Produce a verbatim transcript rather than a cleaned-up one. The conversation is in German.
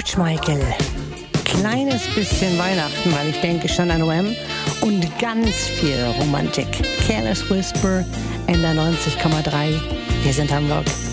George Michael. Kleines bisschen Weihnachten, weil ich denke schon an O M. Und ganz viel Romantik. Careless Whisper in der neunzig Komma drei. Wir sind Hamburg.